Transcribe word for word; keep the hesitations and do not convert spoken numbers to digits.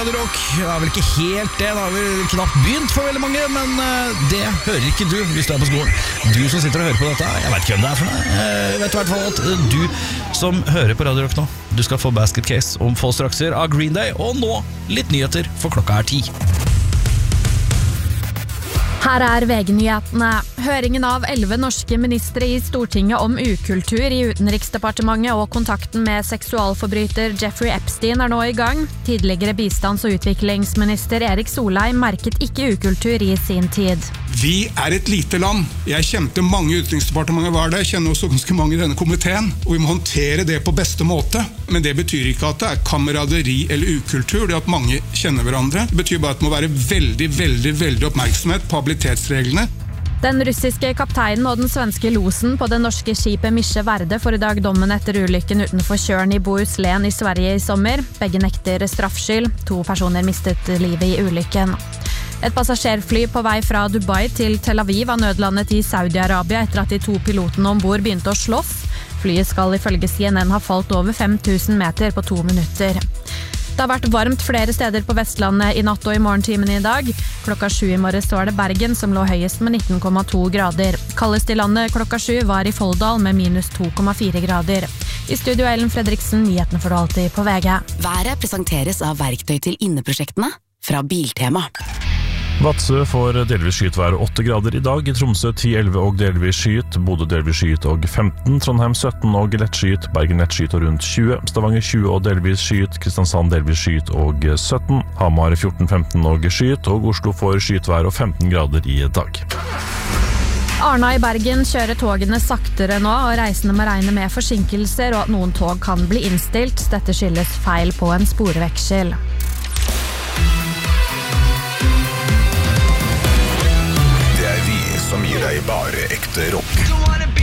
Radio Rock. Det er vel ikke helt det, det har vel knapt begynt for veldig mange, men uh, det hører ikke du hvis du er på skolen. Du som sitter og hører på dette, jeg vet ikke hvem det er for deg. Jeg vet i hvert fall at uh, du som hører på Radio Rock nå, du skal få Basket Case om få strakser av Green Day, og nå litt nyheter, for klokka er ti. Her er V G-nyhetene. Høringen av elleve norske ministre i Stortinget om ukultur i Utenriksdepartementet og kontakten med seksualforbryter Jeffrey Epstein er nå i gang. Tidligere bistands- og utviklingsminister Erik Solheim merket ikke ukultur i sin tid. Vi er et lite land. Jeg kjente mange i Utenriksdepartementet var det. Jeg kjenner også ganske mange i denne komiteen. Og vi må håndtere det på beste måte. Men det betyr ikke at det er kameraderi eller ukultur. Det at mange kjenner hverandre. Det betyr bare at det må være veldig, veldig, veldig oppmerksomhet på habilitetsreglene. Den russiske kapteinen og den svenske losen på det norske skipet Misje Verde får i dag dommen etter ulykken utenfor Tjørn i Bohuslän i Sverige i sommer. Begge nekter straffskyld. To personer mistet livet i ulykken. Et passasjerfly på vei fra Dubai til Tel Aviv var nødlandet i Saudi-Arabia etter at de to pilotene ombord begynte å slåss. Flyet skal ifølge C N N ha falt over fem tusen meter på to minutter. Det har vært varmt flere steder på Vestlandet i natt og i morgentimene i dag. Klokka sju i morges var det Bergen som lå høyest med nitten komma to grader. Kaldest i landet klokka sju var i Folldal med minus to komma fire grader. I studio Ellen Fredriksen, nyhetene får du alltid på V G. Været presenteres av verktøy til inneprosjektene fra Biltema. Vadsø får delvis skyet vær åtte grader i dag, i Tromsø ti elleve og delvis skyet, Bodø delvis skyet og femten, Trondheim sytten og lett skyet, Bergen lett skyet og rundt tjue, Stavanger tjue og delvis skyet, Kristiansand delvis skyet og sytten, Hamar fjorten femten og skyet, og Oslo får skyet vær og femten grader i dag. Arna i Bergen kjører togene saktere nå, og reisende må regne med forsinkelser og at noen tog kan bli innstilt. Dette skyldes feil på en sporveksel. Som gir deg bare ekte rock.